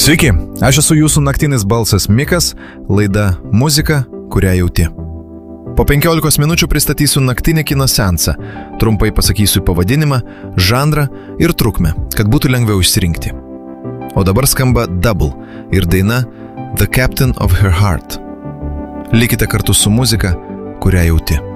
Sveiki, aš esu jūsų naktinis balsas Mikas, laida Muzika, kurią jauti. Po 15 minučių pristatysiu naktinį kino seansą, trumpai pasakysiu pavadinimą, žanrą ir trukmę, kad būtų lengviau išsirinkti. O dabar skamba Double ir daina The Captain of Her Heart. Likite kartu su muzika, kurią jauti.